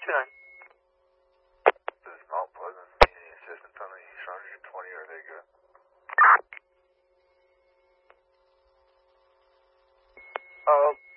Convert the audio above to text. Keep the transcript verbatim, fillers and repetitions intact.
two nine. This is Mount Pleasant. Need any assistance on the Charger twenty, or are they good? Uh,